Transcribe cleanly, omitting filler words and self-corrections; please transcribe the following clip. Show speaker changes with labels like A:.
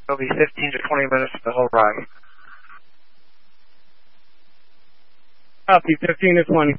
A: It'll be 15 to 20 minutes for the whole ride.
B: Copy, 15 to 20.